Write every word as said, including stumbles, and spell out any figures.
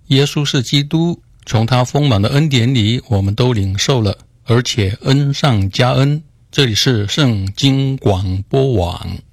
耶稣是基督，从他丰满的恩典里我们都领受了，而且恩上加恩。这里是圣经广播网。